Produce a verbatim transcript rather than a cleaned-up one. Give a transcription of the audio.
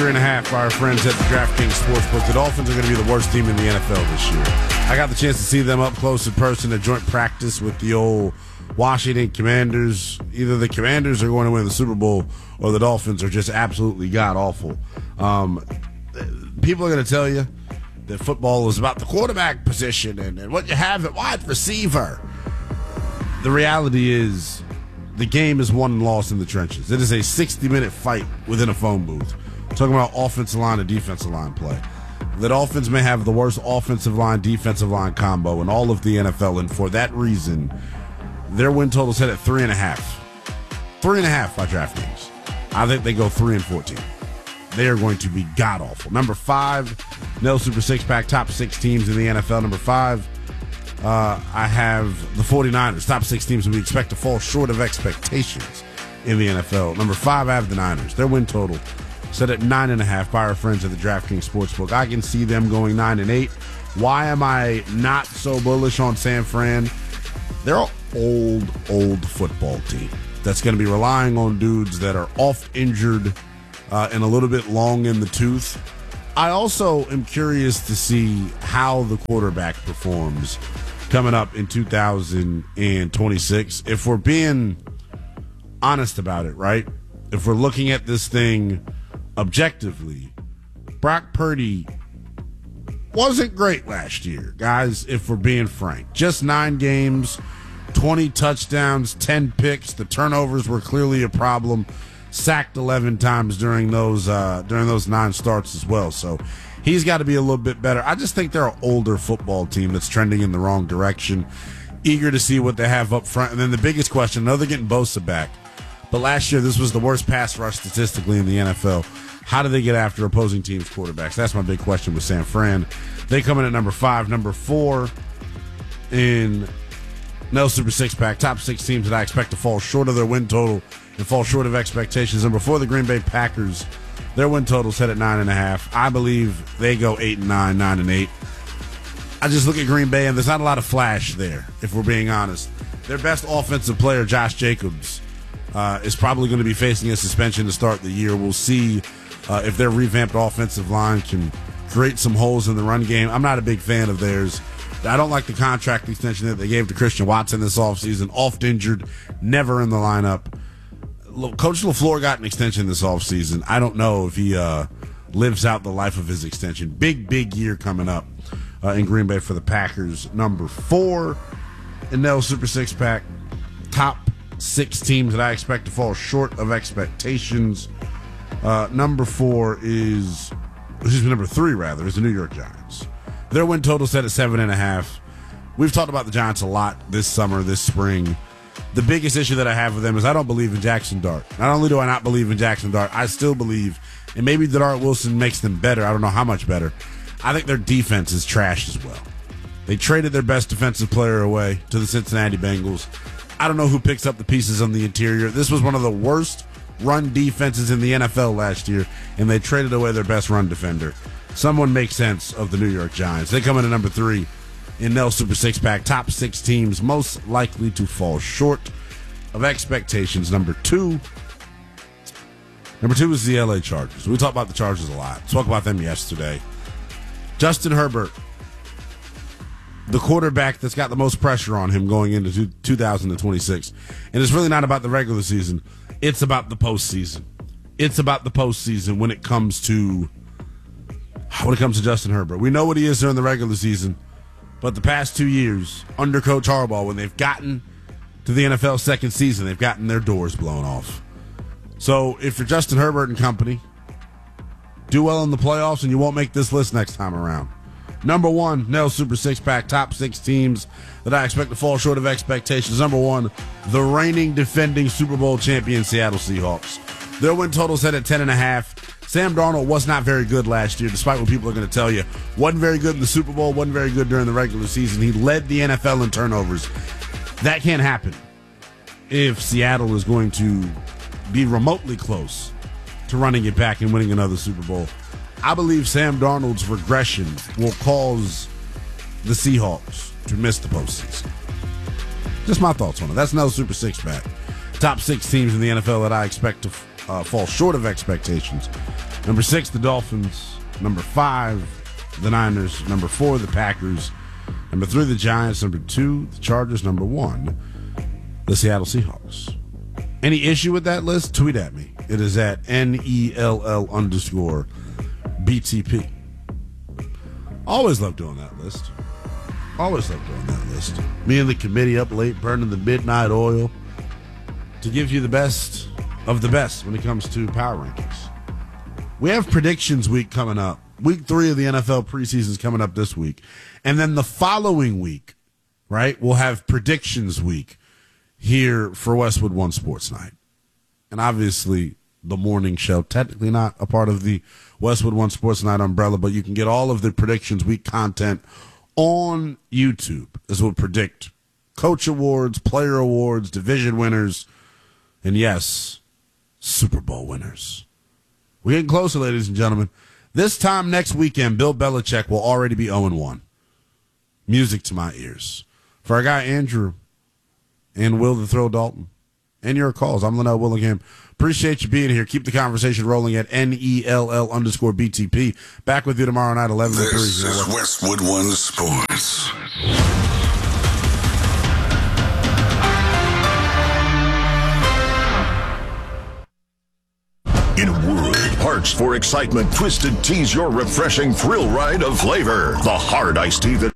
Three and a half by our friends at the DraftKings Sportsbook. The Dolphins are going to be the worst team in the N F L this year. I got the chance to see them up close in person at joint practice with the old Washington Commanders. Either the Commanders are going to win the Super Bowl or the Dolphins are just absolutely god-awful. Um, people are going to tell you that football is about the quarterback position and, and what you have at wide receiver. The reality is the game is won and lost in the trenches. It is a sixty-minute fight within a phone booth. Talking about offensive line and defensive line play. The Dolphins may have the worst offensive line, defensive line combo in all of the N F L, and for that reason, their win total set at three and a half. Three and a half by DraftKings. I think they go three and fourteen. They are going to be god-awful. Number five, Nell Super Six-Pack, top six teams in the N F L. Number five, uh, I have the 49ers, top six teams that we expect to fall short of expectations in the N F L. Number five, I have the Niners. Their win total set at nine and a half by our friends at the DraftKings Sportsbook. I can see them going nine and eight. Why am I not so bullish on San Fran? They're an old, old football team that's going to be relying on dudes that are oft injured uh, and a little bit long in the tooth. I also am curious to see how the quarterback performs coming up in two thousand twenty-six. If we're being honest about it, right? If we're looking at this thing objectively, Brock Purdy wasn't great last year, guys, if we're being frank. Just nine games, twenty touchdowns, ten picks. The turnovers were clearly a problem. Sacked eleven times during those uh, during those nine starts as well. So he's got to be a little bit better. I just think they're an older football team that's trending in the wrong direction. Eager to see what they have up front. And then the biggest question, I know they're getting Bosa back, but last year this was the worst pass rush statistically in the N F L. How do they get after opposing teams' quarterbacks? That's my big question with San Fran. They come in at number five. Number four in Nell Super Six-Pack, top six teams that I expect to fall short of their win total and fall short of expectations. Number four, the Green Bay Packers. Their win total set at nine and a half. I believe they go eight and nine, nine and eight. I just look at Green Bay, and there's not a lot of flash there, if we're being honest. Their best offensive player, Josh Jacobs, uh, is probably going to be facing a suspension to start the year. We'll see uh, if their revamped offensive line can create some holes in the run game. I'm not a big fan of theirs. I don't like the contract extension that they gave to Christian Watson this offseason. Oft injured, never in the lineup. Coach LaFleur got an extension this offseason. I don't know if he uh, lives out the life of his extension. Big, big year coming up uh, in Green Bay for the Packers. Number four in Nell Super Six-Pack. Top six teams that I expect to fall short of expectations. Uh, number four is, excuse me, number three, rather, is the New York Giants. Their win total set at seven and a half. We've talked about the Giants a lot this summer, this spring. The biggest issue that I have with them is I don't believe in Jackson Dart. Not only do I not believe in Jackson Dart, I still believe, and maybe Dart Wilson makes them better. I don't know how much better. I think their defense is trash as well. They traded their best defensive player away to the Cincinnati Bengals. I don't know who picks up the pieces on the interior. This was one of the worst run defenses in the N F L last year, and they traded away their best run defender. Someone make sense of the New York Giants. They come in at number three in Nell Super Six-Pack. Top six teams most likely to fall short of expectations. Number two. Number two is the L A Chargers. We talked about the Chargers a lot. Spoke about them yesterday. Justin Herbert, the quarterback that's got the most pressure on him going into two thousand twenty-six. And it's really not about the regular season. It's about the postseason. It's about the postseason when it comes to when it comes to Justin Herbert. We know what he is during the regular season, but the past two years under Coach Harbaugh, when they've gotten to the N F L second season, they've gotten their doors blown off. So if you're Justin Herbert and company, do well in the playoffs and you won't make this list next time around. Number one, Nell Super Six-Pack, top six teams that I expect to fall short of expectations. Number one, the reigning defending Super Bowl champion Seattle Seahawks. Their win total set at ten and a half. Sam Darnold was not very good last year, despite what people are going to tell you. Wasn't very good in the Super Bowl, wasn't very good during the regular season. He led the N F L in turnovers. That can't happen if Seattle is going to be remotely close to running it back and winning another Super Bowl. I believe Sam Darnold's regression will cause the Seahawks to miss the postseason. Just my thoughts on it. That's no Super Six-Pack. Top six teams in the N F L that I expect to uh, fall short of expectations. Number six, the Dolphins. Number five, the Niners. Number four, the Packers. Number three, the Giants. Number two, the Chargers. Number one, the Seattle Seahawks. Any issue with that list? Tweet at me. It is at N E L L underscore B T P. Always love doing that list. Always love doing that list. Me and the committee up late burning the midnight oil to give you the best of the best when it comes to power rankings. We have predictions week coming up. Week three of the N F L preseason is coming up this week. And then the following week, right, we'll have predictions week here for Westwood One Sports Night. And obviously, the morning show, technically not a part of the Westwood One Sports Night umbrella, but you can get all of the predictions week content on YouTube as we'll predict coach awards, player awards, division winners, and yes, Super Bowl winners. We're getting closer, ladies and gentlemen. This time next weekend, Bill Belichick will already be oh and one. Music to my ears. For our guy Andrew and Will the Thrill Dalton and your calls, I'm Linnell Willingham. Appreciate you being here. Keep the conversation rolling at N E L L underscore B T P. Back with you tomorrow night, eleven to three. This is Westwood One Sports. In a world parched for excitement, Twisted Tea's your refreshing thrill ride of flavor. The hard iced tea that